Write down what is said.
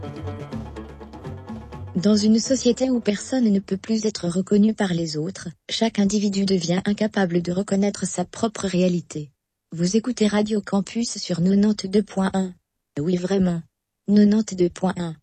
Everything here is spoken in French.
Dans une société où personne ne peut plus être reconnu par les autres, chaque individu devient incapable de reconnaître sa propre réalité. Vous écoutez Radio Campus sur 92.1. Oui vraiment. 92.1.